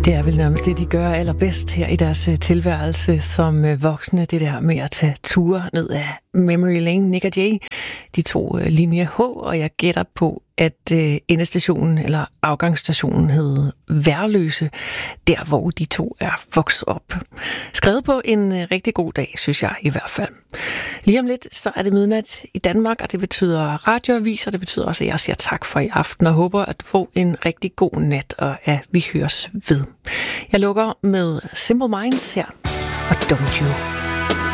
Det er vel nærmest det, de gør allerbedst her i deres tilværelse som voksne. Det der med at tage ture ned af Memory Lane. Nick og Jay, de tog linje H, og jeg gætter på, at endestationen eller afgangsstationen hed Værløse, der hvor de to er vokset op. Skrevet på en rigtig god dag, synes jeg i hvert fald. Lige om lidt, så er det midnat i Danmark, og det betyder radioavis, og det betyder også, at jeg siger tak for i aften, og håber, at du får en rigtig god nat, og at vi høres ved. Jeg lukker med Simple Minds her, og Don't You.